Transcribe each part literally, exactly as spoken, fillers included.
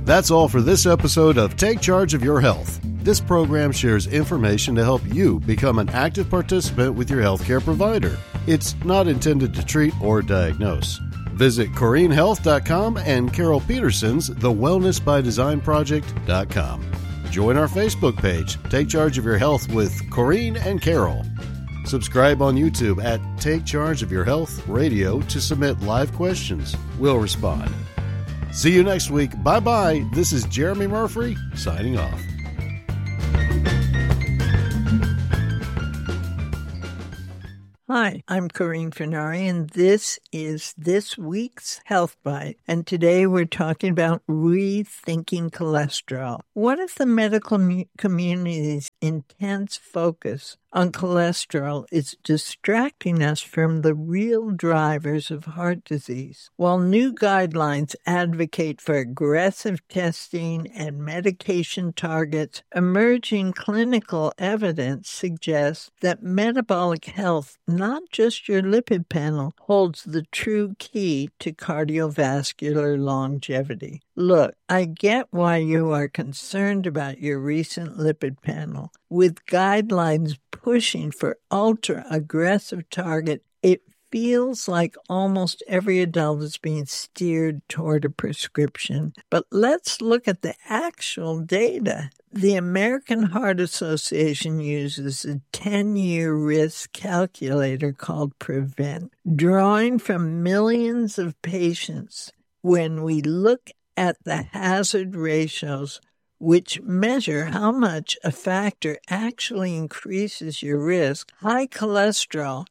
That's all for this episode of Take Charge of Your Health. This program shares information to help you become an active participant with your healthcare provider. It's not intended to treat or diagnose. Visit Corrine Health dot com and Carol Peterson's The Wellness by Design Project dot com. Join our Facebook page, Take Charge of Your Health with Corrine and Carol. Subscribe on YouTube at Take Charge of Your Health Radio to submit live questions. We'll respond. See you next week. Bye-bye. This is Jeremy Murphy signing off. Hi, I'm Corrine Fernari, and this is this week's Health Bite. And today we're talking about rethinking cholesterol. What if the medical mu- community's intense focus on cholesterol is distracting us from the real drivers of heart disease? While new guidelines advocate for aggressive testing and medication targets, emerging clinical evidence suggests that metabolic health, not just your lipid panel, holds the true key to cardiovascular longevity. Look, I get why you are concerned about your recent lipid panel. With guidelines pushing for ultra-aggressive target, it feels like almost every adult is being steered toward a prescription. But let's look at the actual data. The American Heart Association uses a ten-year risk calculator called PREVENT, drawing from millions of patients. When we look at the hazard ratios, which measure how much a factor actually increases your risk, high cholesterol,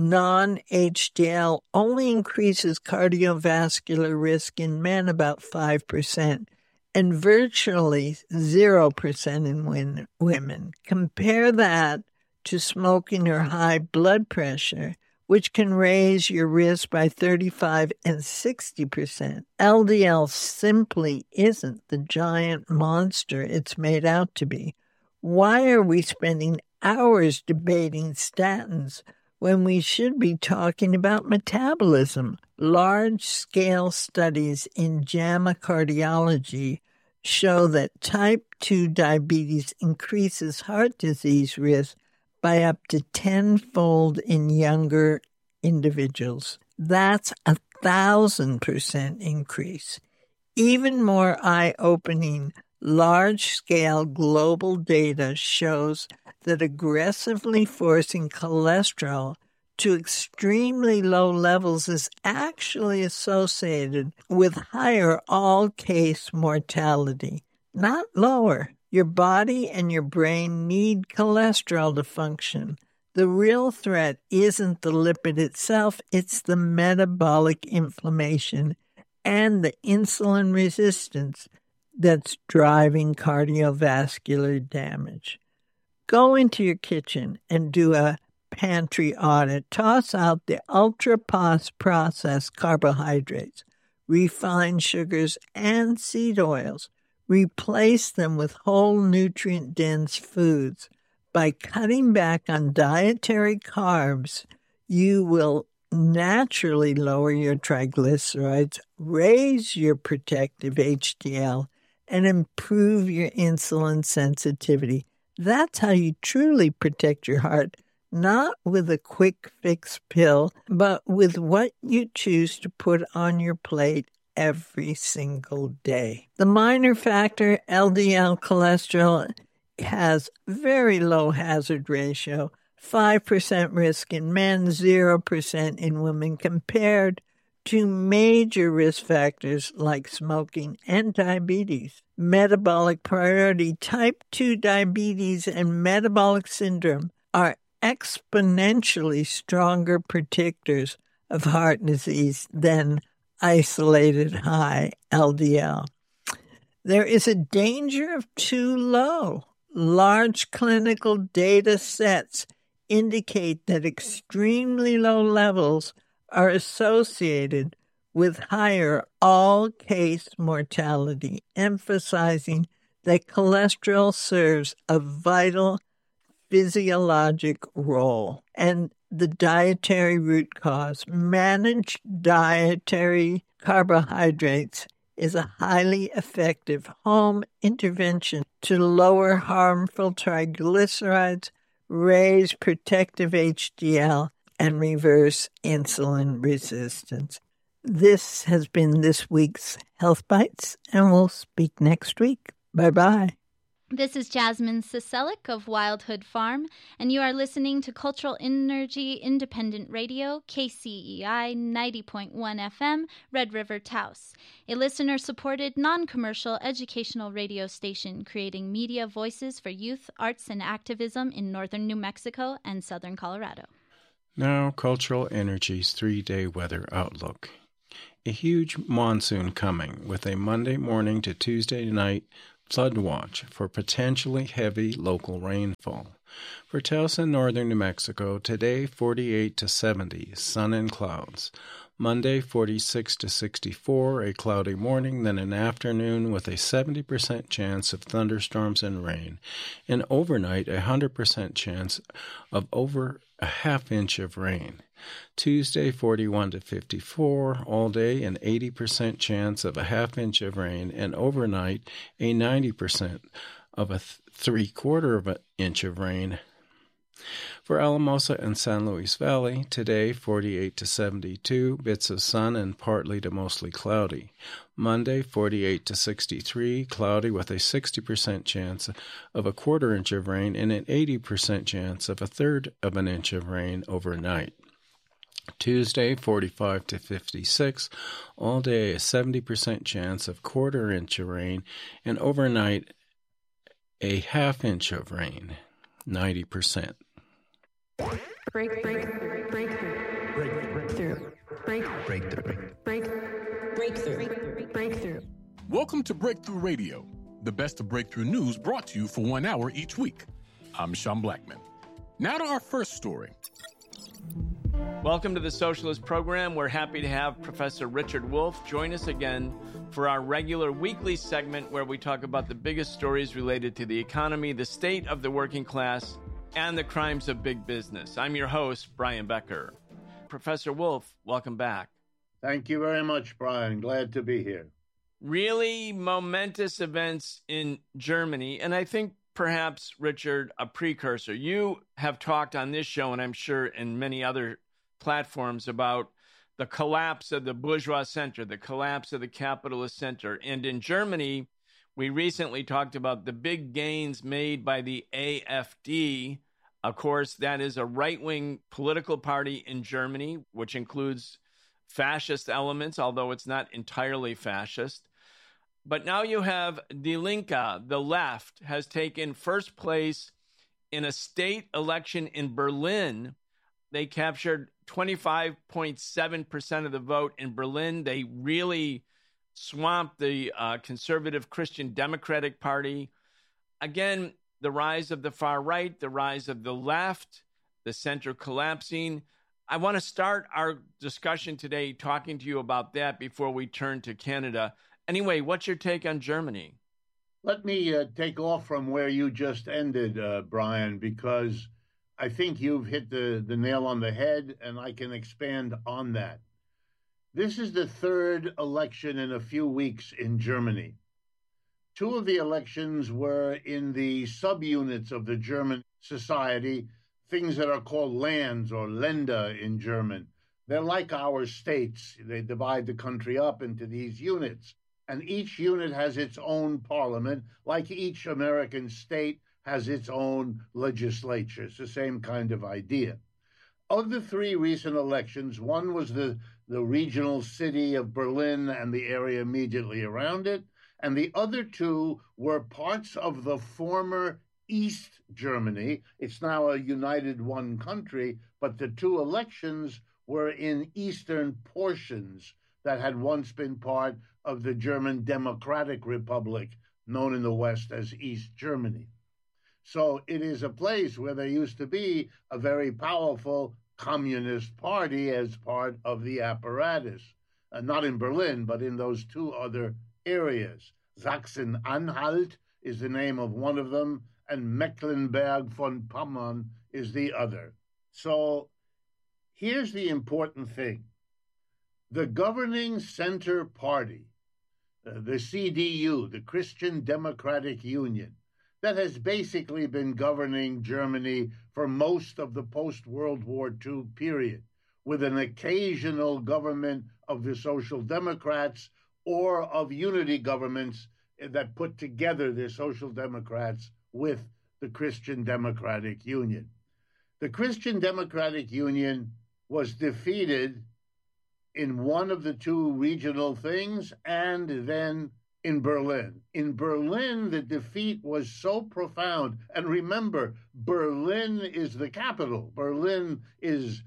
non-H D L, only increases cardiovascular risk in men about five percent and virtually zero percent in women. Compare that to smoking or high blood pressure, which can raise your risk by thirty-five and sixty percent. L D L simply isn't the giant monster it's made out to be. Why are we spending hours debating statins when we should be talking about metabolism? Large-scale studies in JAMA Cardiology show that type two diabetes increases heart disease risk by up to tenfold in younger individuals. That's a thousand percent increase. Even more eye-opening, large-scale global data shows that aggressively forcing cholesterol to extremely low levels is actually associated with higher all-case mortality, not lower. Your body and your brain need cholesterol to function. The real threat isn't the lipid itself, it's the metabolic inflammation and the insulin resistance that's driving cardiovascular damage. Go into your kitchen and do a pantry audit. Toss out the ultra-processed carbohydrates, refined sugars, and seed oils. Replace them with whole nutrient-dense foods. By cutting back on dietary carbs, you will naturally lower your triglycerides, raise your protective H D L, and improve your insulin sensitivity. That's how you truly protect your heart, not with a quick fix pill, but with what you choose to put on your plate every single day. The minor factor, L D L cholesterol, has very low hazard ratio, five percent risk in men, zero percent in women, compared to major risk factors like smoking and diabetes. Metabolic priority, type two diabetes and metabolic syndrome are exponentially stronger predictors of heart disease than isolated high L D L. There is a danger of too low. Large clinical data sets indicate that extremely low levels are associated with higher all-case mortality, emphasizing that cholesterol serves a vital physiologic role. And the dietary root cause, managed dietary carbohydrates, is a highly effective home intervention to lower harmful triglycerides, raise protective H D L, and reverse insulin resistance. This has been this week's Health Bites, and we'll speak next week. Bye-bye. This is Jasmine Siselic of Wildhood Farm, and you are listening to Cultural Energy Independent Radio, K C E I ninety point one F M, Red River, Taos, a listener-supported, non-commercial educational radio station creating media voices for youth, arts, and activism in northern New Mexico and southern Colorado. Now, Cultural Energy's three-day weather outlook. A huge monsoon coming with a Monday morning to Tuesday night flood watch for potentially heavy local rainfall. For Taos and northern New Mexico, today forty-eight to seventy, sun and clouds. Monday forty-six to sixty-four, a cloudy morning, then an afternoon with a seventy percent chance of thunderstorms and rain. And overnight, a one hundred percent chance of over a half inch of rain. Tuesday, forty-one to fifty-four, all day an eighty percent chance of a half inch of rain, and overnight a ninety percent of a th- three-quarter of an inch of rain. For Alamosa and San Luis Valley, today forty-eight to seventy-two, bits of sun and partly to mostly cloudy. Monday, forty-eight to sixty-three, cloudy with a sixty percent chance of a quarter inch of rain and an eighty percent chance of a third of an inch of rain overnight. Tuesday, forty-five to fifty-six, all day a seventy percent chance of quarter inch of rain, and overnight a half inch of rain, ninety percent. Break, break, break, breakthrough. Break, breakthrough. Break, breakthrough. Break, breakthrough. Breakthrough. Welcome to Breakthrough Radio, the best of breakthrough news brought to you for one hour each week. I'm Sean Blackman. Now to our first story. Welcome to the Socialist Program. We're happy to have Professor Richard Wolff join us again for our regular weekly segment where we talk about the biggest stories related to the economy, the state of the working class, and the crimes of big business. I'm your host, Brian Becker. Professor Wolff, welcome back. Thank you very much, Brian. Glad to be here. Really momentous events in Germany, and I think perhaps, Richard, a precursor. You have talked on this show, and I'm sure in many other platforms, about the collapse of the bourgeois center, the collapse of the capitalist center. And in Germany, we recently talked about the big gains made by the A F D. Of course, that is a right-wing political party in Germany, which includes fascist elements, although it's not entirely fascist. But now you have Die Linke, the left, has taken first place in a state election in Berlin. They captured twenty-five point seven percent of the vote in Berlin. They really swamped the uh, conservative Christian Democratic Party. Again, the rise of the far right, the rise of the left, the center collapsing. I want to start our discussion today talking to you about that before we turn to Canada. Anyway, what's your take on Germany? Let me uh, take off from where you just ended, uh, Brian, because I think you've hit the, the nail on the head, and I can expand on that. This is the third election in a few weeks in Germany. Two of the elections were in the subunits of the German society, things that are called lands or Länder in German. They're like our states. They divide the country up into these units. And each unit has its own parliament, like each American state has its own legislature. It's the same kind of idea. Of the three recent elections, one was the, the regional city of Berlin and the area immediately around it, and the other two were parts of the former East Germany. It's now a united one country, but the two elections were in eastern portions that had once been part of the German Democratic Republic, known in the West as East Germany. So it is a place where there used to be a very powerful communist party as part of the apparatus, uh, not in Berlin, but in those two other areas. Sachsen-Anhalt is the name of one of them, and Mecklenburg von Pommern is the other. So here's the important thing. The governing center party uh, the C D U, the Christian Democratic Union, that has basically been governing Germany for most of the post-World War Two period, with an occasional government of the Social Democrats or of unity governments that put together the Social Democrats with the Christian Democratic Union. The Christian Democratic Union was defeated in one of the two regional things and then in Berlin. In Berlin, the defeat was so profound. And remember, Berlin is the capital. Berlin is,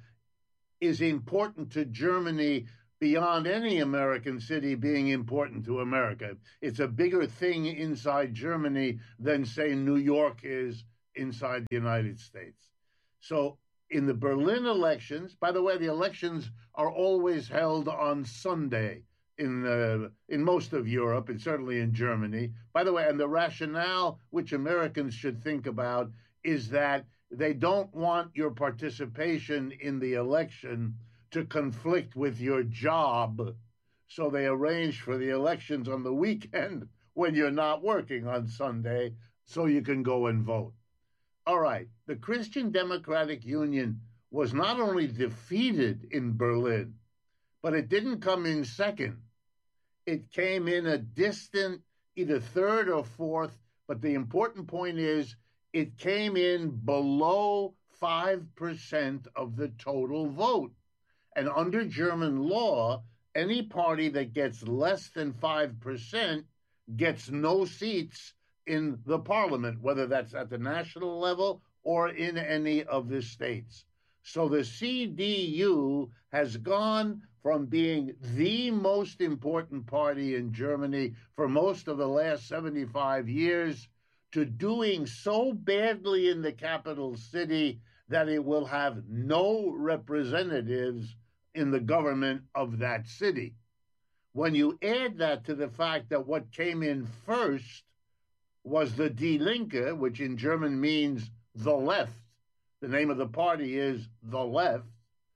is important to Germany beyond any American city being important to America. It's a bigger thing inside Germany than, say, New York is inside the United States. So in the Berlin elections, by the way, the elections are always held on Sunday in uh, in most of Europe, and certainly in Germany. By the way, and the rationale which Americans should think about is that they don't want your participation in the election to conflict with your job. So they arrange for the elections on the weekend when you're not working on Sunday so you can go and vote. All right, the Christian Democratic Union was not only defeated in Berlin, but it didn't come in second. It came in a distant, either third or fourth, but the important point is it came in below five percent of the total vote. And under German law, any party that gets less than five percent gets no seats in the parliament, whether that's at the national level or in any of the states. So the C D U has gone from being the most important party in Germany for most of the last seventy-five years to doing so badly in the capital city that it will have no representatives in the government of that city. When you add that to the fact that what came in first was the Die Linke, which in German means the left. The name of the party is the left.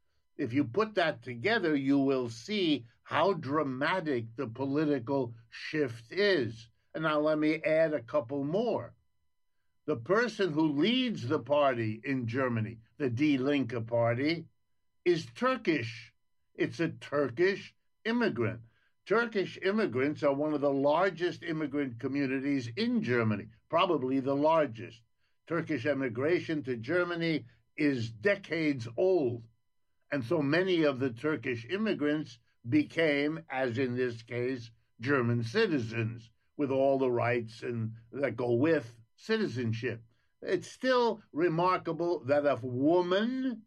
If you put that together, you will see how dramatic the political shift is. And now let me add a couple more. The person who leads the party in Germany, the Die Linke party, is Turkish. It's a Turkish immigrant. Turkish immigrants are one of the largest immigrant communities in Germany, probably the largest. Turkish immigration to Germany is decades old. And so many of the Turkish immigrants became, as in this case, German citizens with all the rights and that go with citizenship. It's still remarkable that a woman,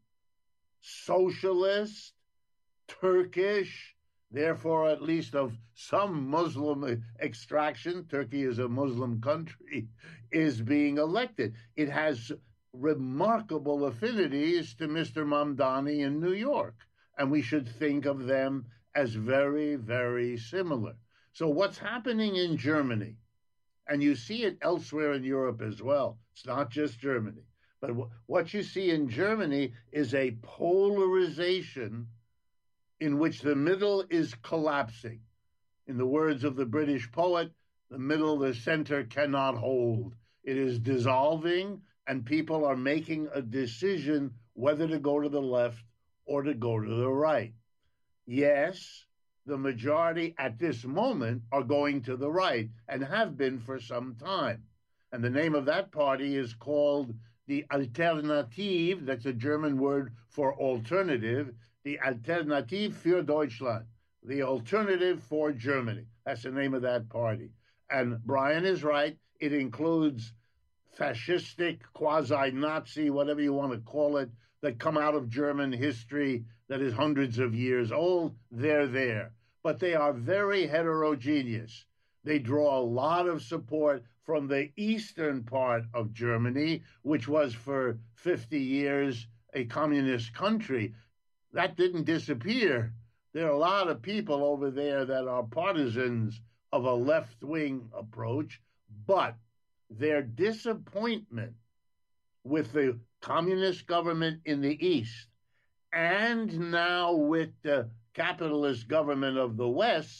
socialist, Turkish, therefore at least of some Muslim extraction, Turkey is a Muslim country, is being elected. It has remarkable affinities to Mister Mamdani in New York, and we should think of them as very, very similar. So what's happening in Germany, and you see it elsewhere in Europe as well, it's not just Germany, but w- what you see in Germany is a polarization in which the middle is collapsing. In the words of the British poet, the middle, the center cannot hold. It is dissolving, and people are making a decision whether to go to the left or to go to the right. Yes, the majority at this moment are going to the right and have been for some time. And the name of that party is called the Alternative, that's a German word for alternative, the Alternative für Deutschland, the alternative for Germany. That's the name of that party. And Brian is right. It includes fascistic, quasi-Nazi, whatever you want to call it, that come out of German history that is hundreds of years old. They're there. But they are very heterogeneous. They draw a lot of support from the eastern part of Germany, which was for fifty years a communist country. That didn't disappear. There are a lot of people over there that are partisans of a left-wing approach, but their disappointment with the communist government in the East and now with the capitalist government of the West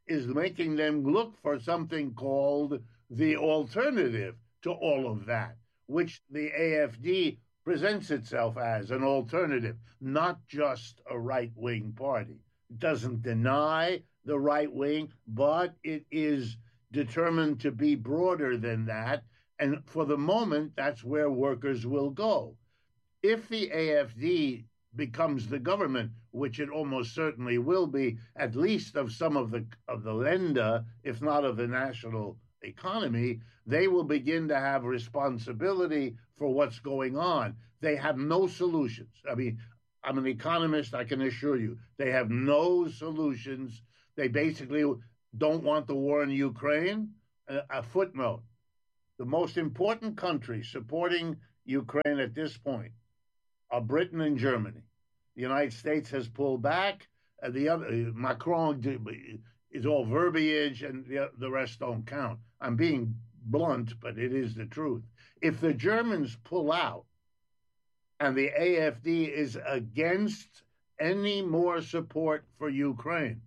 is making them look for something called the alternative to all of that, which the A F D presents itself as an alternative, not just a right-wing party. It doesn't deny the right wing, but it is determined to be broader than that. And for the moment, that's where workers will go. If the A F D becomes the government, which it almost certainly will be, at least of some of the of the Länder, if not of the national economy, they will begin to have responsibility for what's going on. They have no solutions. I mean, I'm an economist, I can assure you, they have no solutions. They basically don't want the war in Ukraine. A, a footnote, the most important countries supporting Ukraine at this point are Britain and Germany. The United States has pulled back. Uh, the other, Macron is all verbiage, and the, the rest don't count. I'm being blunt, but it is the truth. If the Germans pull out and the A F D is against any more support for Ukraine,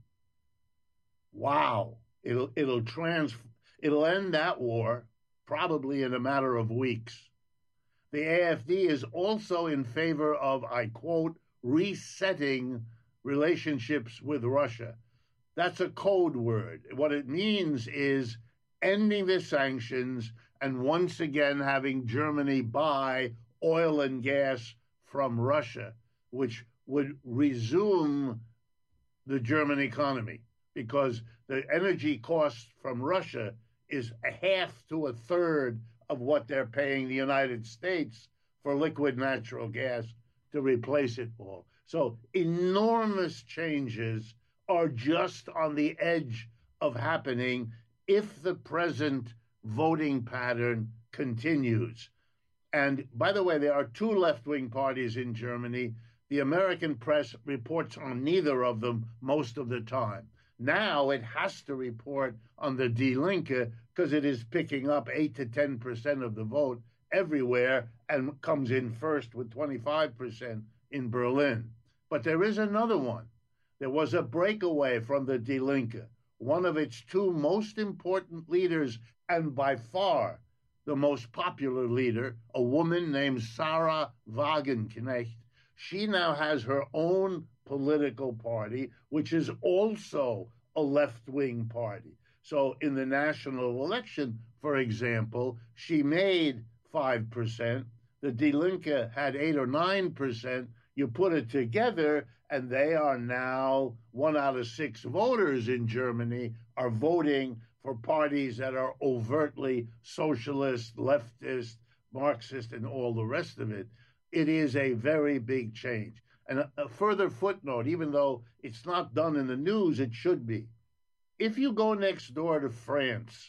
wow, it'll it'll trans it'll end that war probably in a matter of weeks. The A F D is also in favor of, I quote, resetting relationships with Russia. That's a code word. What it means is ending the sanctions and once again having Germany buy oil and gas from Russia, which would resume the German economy, because the energy cost from Russia is a half to a third of what they're paying the United States for liquid natural gas to replace it all. So enormous changes are just on the edge of happening if the present voting pattern continues. And by the way, there are two left-wing parties in Germany. The American press reports on neither of them most of the time. Now it has to report on the Die Linke because it is picking up eight to ten percent of the vote everywhere and comes in first with twenty-five percent in Berlin. But there is another one. There was a breakaway from the Die Linke. One of its two most important leaders, and by far the most popular leader, a woman named Sarah Wagenknecht, she now has her own political party, which is also a left-wing party. So in the national election, for example, she made five percent. The Die Linke had eight or nine percent. You put it together, and they are now one out of six voters in Germany are voting for parties that are overtly socialist, leftist, Marxist, and all the rest of it. It is a very big change. And a, a further footnote, even though it's not done in the news, it should be. If you go next door to France,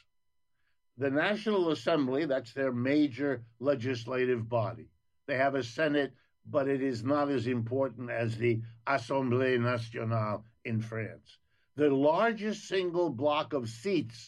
the National Assembly, that's their major legislative body. They have a Senate, but it is not as important as the Assemblée Nationale in France. The largest single block of seats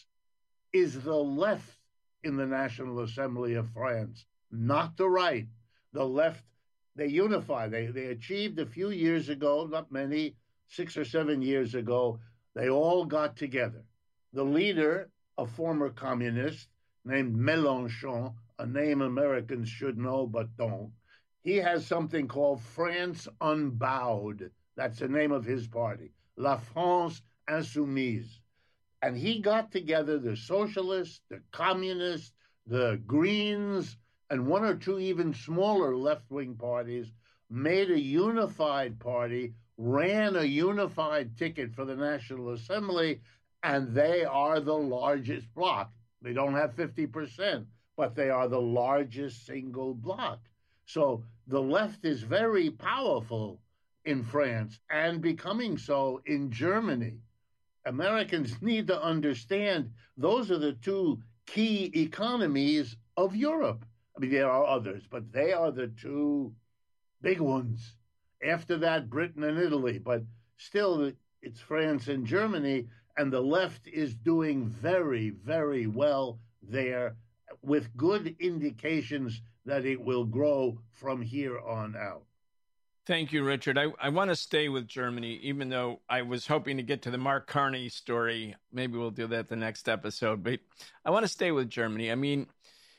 is the left in the National Assembly of France, not the right. The left, they unify. They, they achieved a few years ago, not many, six or seven years ago, they all got together. The leader, a former communist named Mélenchon, a name Americans should know but don't, he has something called France Unbowed. That's the name of his party, La France Insoumise. And he got together the socialists, the communists, the Greens, and one or two even smaller left-wing parties, made a unified party, ran a unified ticket for the National Assembly, and they are the largest bloc. They don't have fifty percent, but they are the largest single bloc. So the left is very powerful in France and becoming so in Germany. Americans need to understand those are the two key economies of Europe. I mean, there are others, but they are the two big ones. After that, Britain and Italy, but still it's France and Germany, and the left is doing very, very well there with good indications that it will grow from here on out. Thank you, Richard. I, I want to stay with Germany, even though I was hoping to get to the Mark Carney story. Maybe we'll do that the next episode. But I want to stay with Germany. I mean,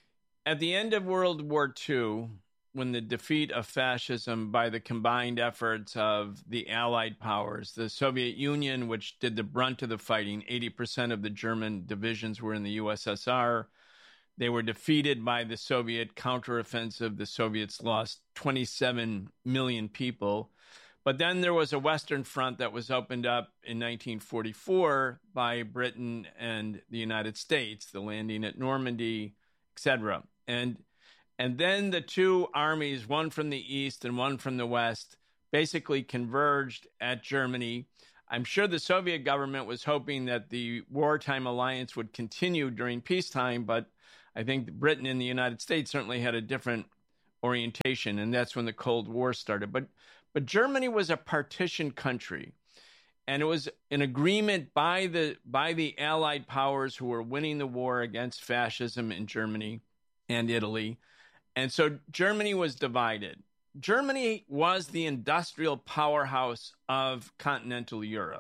at the end of World War Two, when the defeat of fascism by the combined efforts of the Allied powers, the Soviet Union, which did the brunt of the fighting, eighty percent of the German divisions were in the U S S R. They were defeated by the Soviet counteroffensive. The Soviets lost twenty-seven million people. But then there was a Western Front that was opened up in nineteen forty-four by Britain and the United States, the landing at Normandy, et cetera. And, and then the two armies, one from the east and one from the west, basically converged at Germany. I'm sure the Soviet government was hoping that the wartime alliance would continue during peacetime, but I think Britain and the United States certainly had a different orientation, and that's when the Cold War started. But but Germany was a partitioned country, and it was an agreement by the by the Allied powers who were winning the war against fascism in Germany and Italy. And so Germany was divided. Germany was the industrial powerhouse of continental Europe.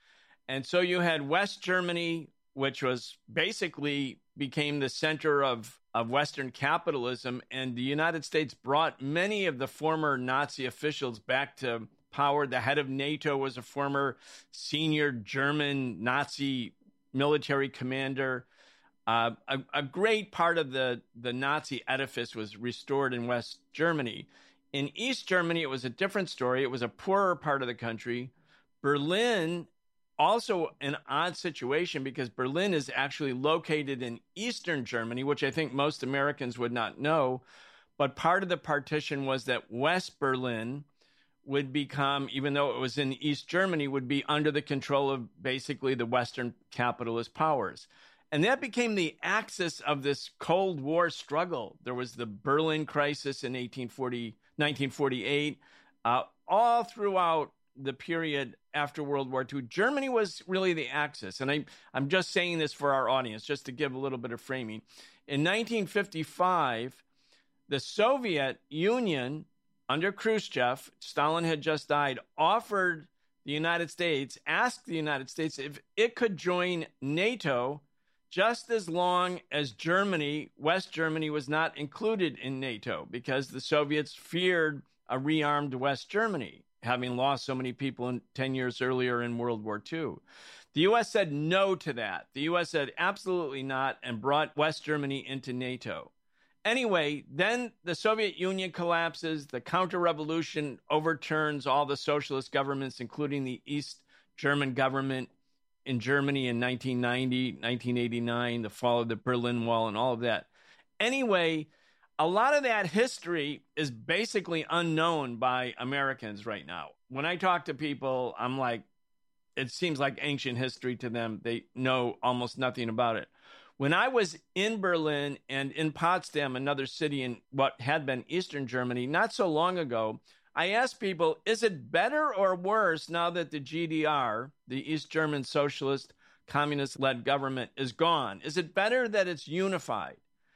And so you had West Germany, which was basically became the center of, of Western capitalism, and the United States brought many of the former Nazi officials back to power. The head of NATO was a former senior German Nazi military commander. Uh, a, a great part of the, the Nazi edifice was restored in West Germany. In East Germany, it was a different story. It was a poorer part of the country. Berlin, also an odd situation because Berlin is actually located in Eastern Germany, which I think most Americans would not know. But part of the partition was that West Berlin would become, even though it was in East Germany, would be under the control of basically the Western capitalist powers. And that became the axis of this Cold War struggle. There was the Berlin crisis in eighteen forty, nineteen forty-eight, uh, all throughout the period after World War Two. Germany was really the axis. And I, I'm just saying this for our audience, just to give a little bit of framing. In nineteen fifty-five, the Soviet Union, under Khrushchev, Stalin had just died, offered the United States, asked the United States if it could join NATO just as long as Germany, West Germany, was not included in NATO, because the Soviets feared a rearmed West Germany, having lost so many people in ten years earlier in World War Two. The U S said no to that. The U S said absolutely not and brought West Germany into NATO. Anyway, then the Soviet Union collapses. The counter-revolution overturns all the socialist governments, including the East German government in Germany in nineteen ninety, nineteen eighty-nine, the fall of the Berlin Wall and all of that. Anyway, a lot of that history is basically unknown by Americans right now. When I talk to people, I'm like, it seems like ancient history to them. They know almost nothing about it. When I was in Berlin and in Potsdam, another city in what had been Eastern Germany, not so long ago, I asked people, is it better or worse now that the G D R, the East German socialist, communist-led government, is gone? Is it better that it's unified?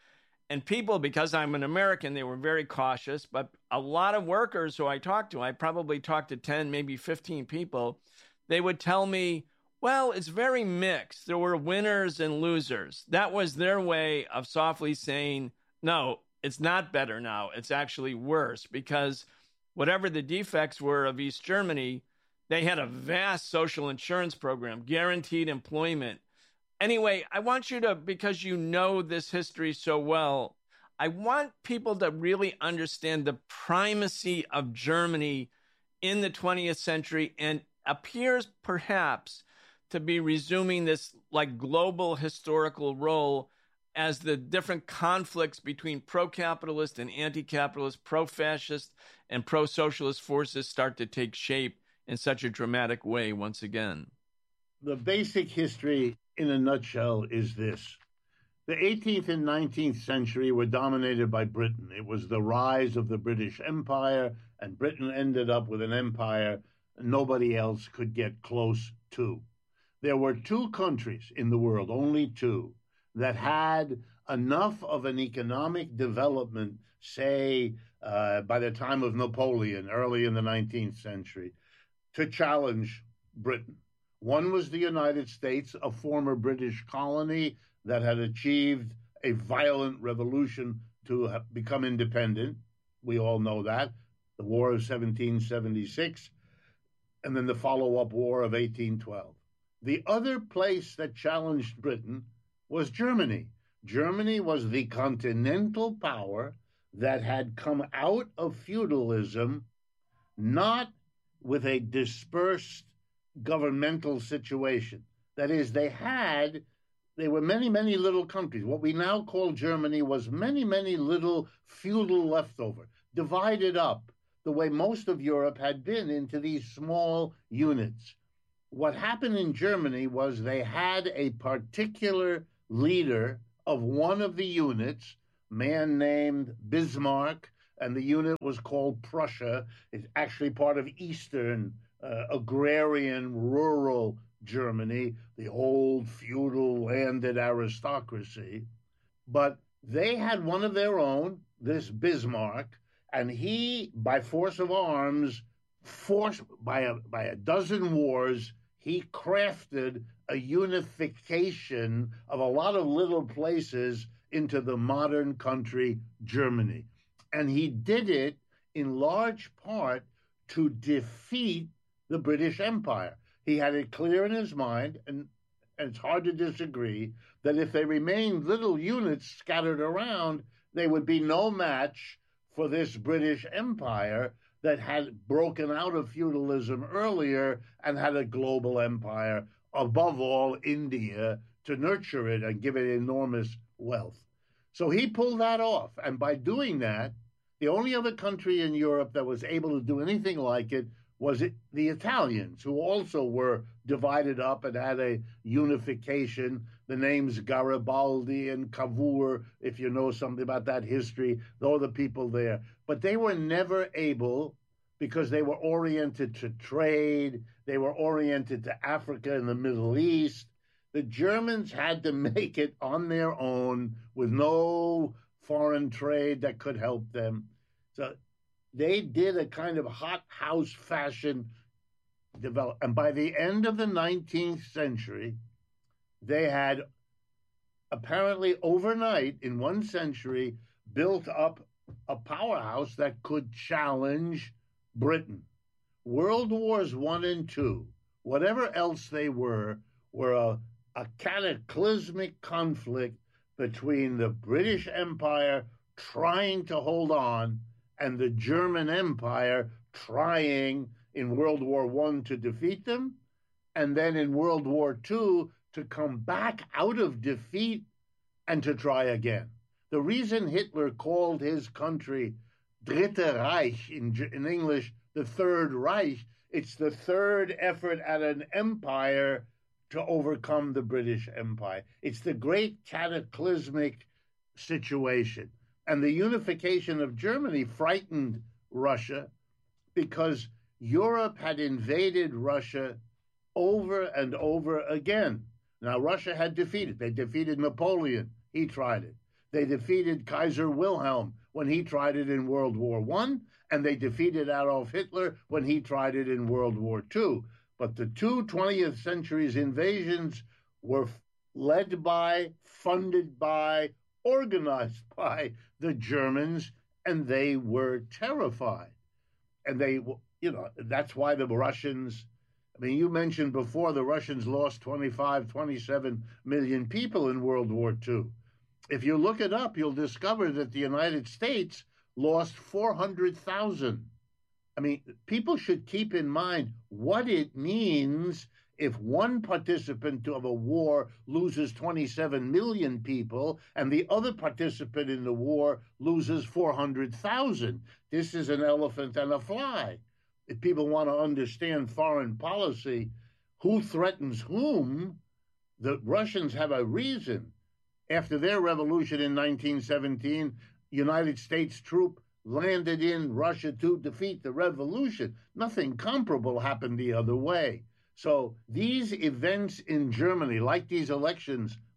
And people, because I'm an American, they were very cautious, but a lot of workers who I talked to, I probably talked to ten, maybe fifteen people, they would tell me, well, it's very mixed. There were winners and losers. That was their way of softly saying, no, it's not better now. It's actually worse, because whatever the defects were of East Germany, they had a vast social insurance program, guaranteed employment. Anyway, I want you to, because you know this history so well, I want people to really understand the primacy of Germany in the twentieth century, and appears perhaps to be resuming this like global historical role as the different conflicts between pro-capitalist and anti-capitalist, pro-fascist and pro-socialist forces start to take shape in such a dramatic way once again. The basic history in a nutshell is this. The eighteenth and nineteenth century were dominated by Britain. It was the rise of the British Empire, and Britain ended up with an empire nobody else could get close to. There were two countries in the world, only two, that had enough of an economic development, say, uh, by the time of Napoleon, early in the nineteenth century, to challenge Britain. One was the United States, a former British colony that had achieved a violent revolution to have become independent. We all know that. The War of seventeen seventy-six, and then the follow-up War of eighteen twelve. The other place that challenged Britain was Germany. Germany was the continental power that had come out of feudalism, not with a dispersed governmental situation. That is, they had, they were many, many little countries. What we now call Germany was many, many little feudal leftover, divided up the way most of Europe had been into these small units. What happened in Germany was they had a particular leader of one of the units, a man named Bismarck, and the unit was called Prussia. It's actually part of Eastern uh, agrarian rural Germany, the old feudal landed aristocracy. But they had one of their own, this Bismarck, and he, by force of arms, forced by a, by a dozen wars, he crafted a unification of a lot of little places into the modern country, Germany. And he did it in large part to defeat the British Empire. He had it clear in his mind, and, and it's hard to disagree, that if they remained little units scattered around, they would be no match for this British Empire that had broken out of feudalism earlier and had a global empire, above all India, to nurture it and give it enormous wealth. So he pulled that off. And by doing that, the only other country in Europe that was able to do anything like it was it, the Italians, who also were divided up and had a unification. The names Garibaldi and Cavour, if you know something about that history, those are the people there. But they were never able, because they were oriented to trade, they were oriented to Africa and the Middle East. The Germans had to make it on their own with no foreign trade that could help them. So they did a kind of hothouse fashion develop. And by the end of the nineteenth century, they had apparently overnight, in one century, built up a powerhouse that could challenge Britain. World Wars One and Two, whatever else they were, were a, a cataclysmic conflict between the British Empire trying to hold on and the German Empire trying in World War One to defeat them, and then in World War Two to come back out of defeat and to try again. The reason Hitler called his country Dritte Reich, in, in English, the Third Reich, it's the third effort at an empire to overcome the British Empire. It's the great cataclysmic situation. And the unification of Germany frightened Russia because Europe had invaded Russia over and over again. Now, Russia had defeated. They defeated Napoleon. He tried it. They defeated Kaiser Wilhelm when he tried it in World War One, and they defeated Adolf Hitler when he tried it in World War Two. But the two twentieth century's invasions were led by, funded by, organized by the Germans, and they were terrified. And they, you know, that's why the Russians, I mean, you mentioned before the Russians lost twenty-five, twenty-seven million people in World War Two. If you look it up, you'll discover that the United States lost four hundred thousand. I mean, people should keep in mind what it means if one participant of a war loses twenty-seven million people and the other participant in the war loses four hundred thousand. This is an elephant and a fly. If people want to understand foreign policy, who threatens whom, the Russians have a reason. After their revolution in nineteen seventeen, United States troop landed in Russia to defeat the revolution. Nothing comparable happened the other way. So these events in Germany, like these elections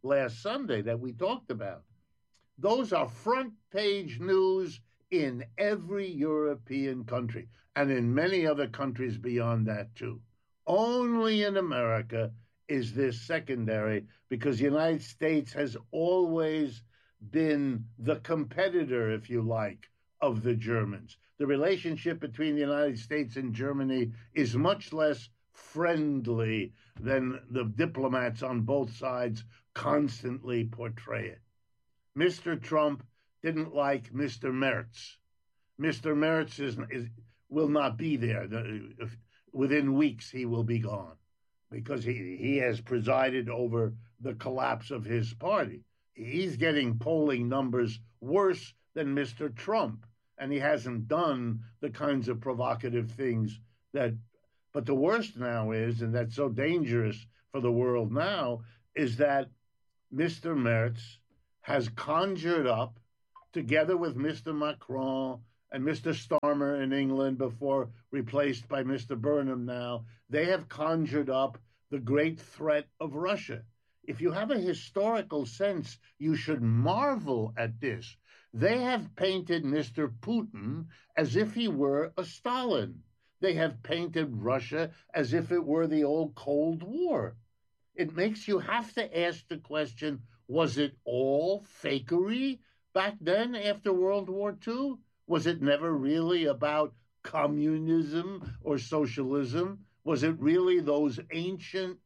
last Sunday that we talked about. Those are front page news in every European country and in many other countries beyond that too. Only in America is this secondary because the United States has always been the competitor, if you like, of the Germans. The relationship between the United States and Germany is much less friendly than the diplomats on both sides constantly portray it. Mister Trump didn't like Mister Merz. Mister Merz is, is, will not be there. The, if, within weeks, he will be gone because he, he has presided over the collapse of his party. He's getting polling numbers worse than Mister Trump, and he hasn't done the kinds of provocative things that. But the worst now is, and that's so dangerous for the world now, is that Mister Merz has conjured up, together with Mister Macron and Mister Starmer in England, before replaced by Mister Burnham now, they have conjured up the great threat of Russia. If you have a historical sense, you should marvel at this. They have painted Mister Putin as if he were a Stalin. They have painted Russia as if it were the old Cold War. It makes you have to ask the question, was it all fakery back then after World War Two? Was it never really about communism or socialism? Was it really those ancient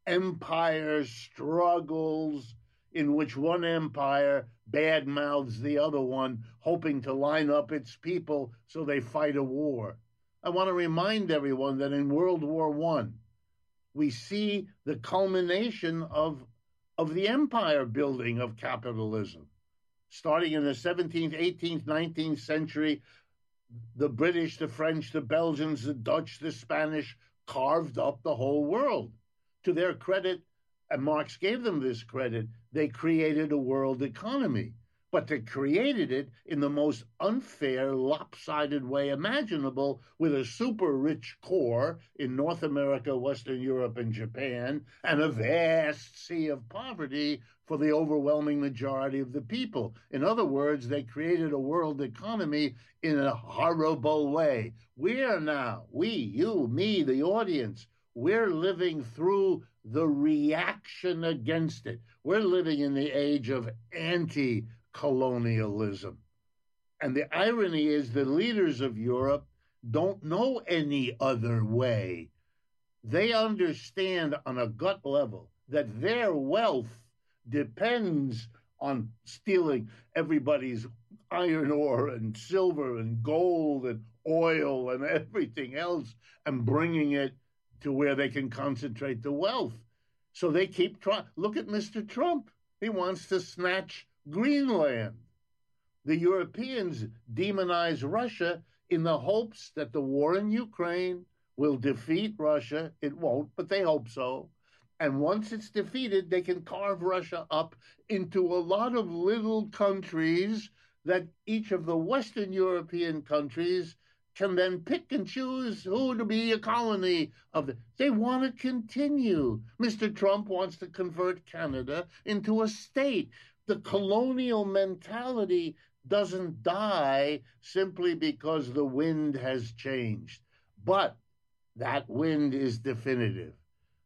empire struggles in which one empire badmouths the other one, hoping to line up its people so they fight a war? I want to remind everyone that in World War One, we see the culmination of, of the empire building of capitalism. Starting in the seventeenth, eighteenth, nineteenth century, the British, the French, the Belgians, the Dutch, the Spanish carved up the whole world. To their credit, and Marx gave them this credit, they created a world economy. But they created it in the most unfair, lopsided way imaginable, with a super rich core in North America, Western Europe, and Japan, and a vast sea of poverty for the overwhelming majority of the people. In other words, they created a world economy in a horrible way. We are now, we, you, me, the audience, we're living through the reaction against it. We're living in the age of anti colonialism. And the irony is the leaders of Europe don't know any other way. They understand on a gut level that their wealth depends on stealing everybody's iron ore and silver and gold and oil and everything else and bringing it to where they can concentrate the wealth. So they keep trying. Look at Mister Trump. He wants to snatch Greenland. The Europeans demonize Russia in the hopes that the war in Ukraine will defeat Russia. It won't, but they hope so. And once it's defeated, they can carve Russia up into a lot of little countries that each of the Western European countries can then pick and choose who to be a colony of. The, they want to continue. Mister Trump wants to convert Canada into a state. The colonial mentality doesn't die simply because the wind has changed. But that wind is definitive.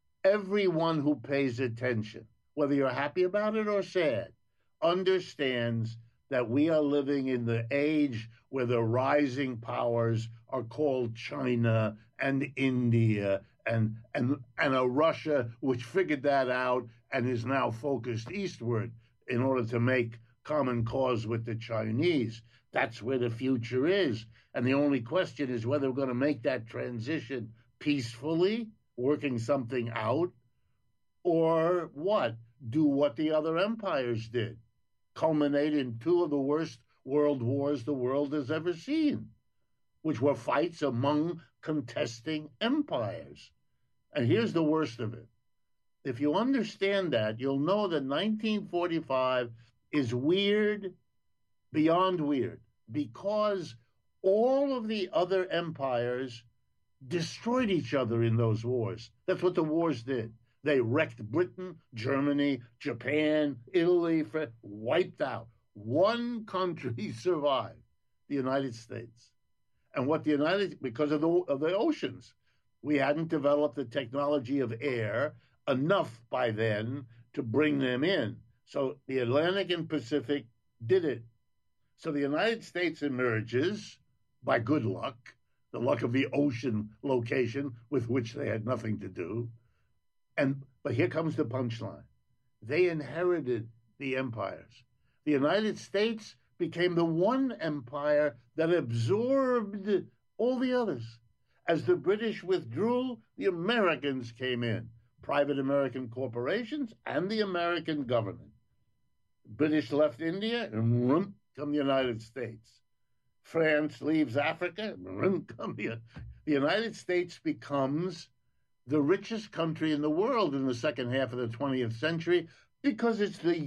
Everyone who pays attention, whether you're happy about it or sad, understands that we are living in the age where the rising powers are called China and India and, and, and a Russia which figured that out and is now focused eastward in order to make common cause with the Chinese. That's where the future is. And the only question is whether we're going to make that transition peacefully, working something out, or what? Do what the other empires did. Culminate in two of the worst world wars the world has ever seen, which were fights among contesting empires. And here's the worst of it. If you understand that, you'll know that nineteen forty-five is weird beyond weird because all of the other empires destroyed each other in those wars. That's what the wars did. They wrecked Britain, Germany, Japan, Italy, France, wiped out. One country survived, the United States. And what the United, because of the, of the oceans, we hadn't developed the technology of air enough by then to bring them in. So the Atlantic and Pacific did it. So the United States emerges by good luck, the luck of the ocean location with which they had nothing to do. And but here comes the punchline. They inherited the empires. The United States became the one empire that absorbed all the others. As the British withdrew, the Americans came in, private American corporations and the American government. British left India, and vroom, come the United States. France leaves Africa, and vroom, come the, the United States becomes the richest country in the world in the second half of the twentieth century because it's the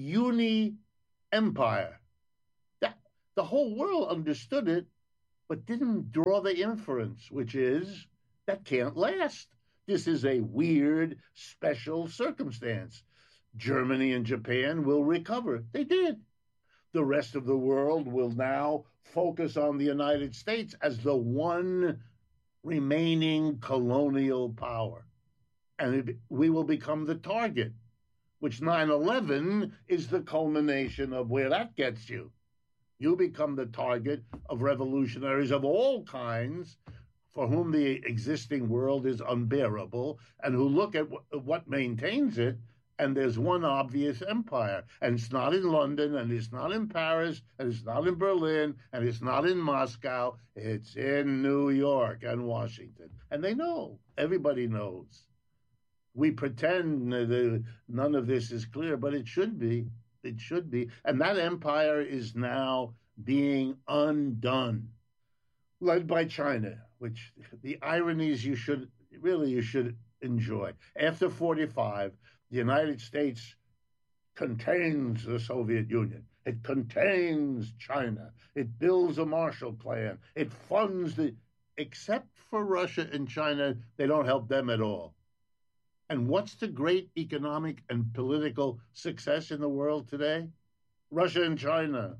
uni-empire. That, the whole world understood it, but didn't draw the inference, which is that can't last. This is a weird, special circumstance. Germany and Japan will recover. They did. The rest of the world will now focus on the United States as the one remaining colonial power. And it, we will become the target, which nine eleven is the culmination of where that gets you. You become the target of revolutionaries of all kinds for whom the existing world is unbearable and who look at w- what maintains it, and there's one obvious empire. And it's not in London, and it's not in Paris, and it's not in Berlin, and it's not in Moscow. It's in New York and Washington. And they know. Everybody knows. We pretend that none of this is clear, but it should be. It should be. And that empire is now being undone, led by China, which the ironies you should, really you should enjoy. After forty-five, the United States contains the Soviet Union. It contains China. It builds a Marshall Plan. It funds the, except for Russia and China, they don't help them at all. And what's the great economic and political success in the world today? Russia and China.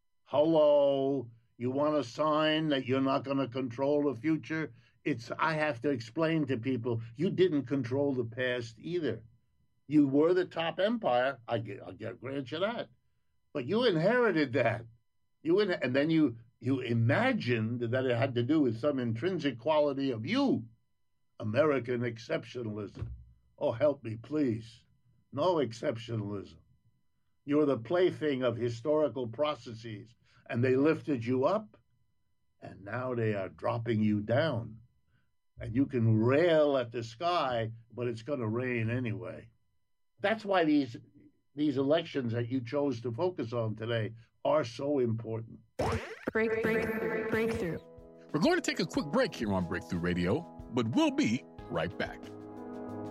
Hello, you want a sign that you're not going to control the future? It's, I have to explain to people, you didn't control the past either. You were the top empire, I get, I'll get, grant you that. But you inherited that. You in, And then you, you imagined that it had to do with some intrinsic quality of you. American exceptionalism. Oh, help me, please. No exceptionalism. You're the plaything of historical processes, and they lifted you up, and now they are dropping you down. And you can rail at the sky, but it's going to rain anyway. That's why these, these elections that you chose to focus on today are so important. Break, break, breakthrough. We're going to take a quick break here on Breakthrough Radio, but we'll be right back.